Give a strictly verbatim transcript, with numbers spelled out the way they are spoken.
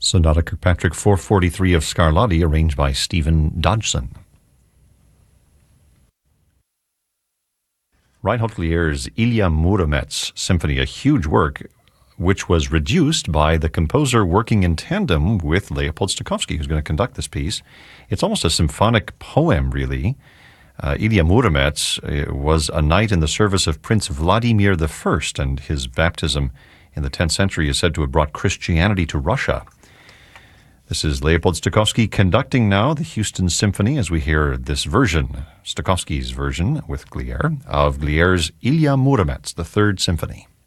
Sonata Kirkpatrick four forty-three of Scarlatti, arranged by Stephen Dodgson. Reinhold Glier's Ilya Muromets Symphony, a huge work which was reduced by the composer working in tandem with Leopold Stokowski, who's going to conduct this piece. It's almost a symphonic poem, really. Uh, Ilya Muromets uh, was a knight in the service of Prince Vladimir the First, and his baptism in the tenth century is said to have brought Christianity to Russia. This is Leopold Stokowski conducting now the Houston Symphony as we hear this version, Stokowski's version with Glier, of Glier's Ilya Muromets, the Third Symphony.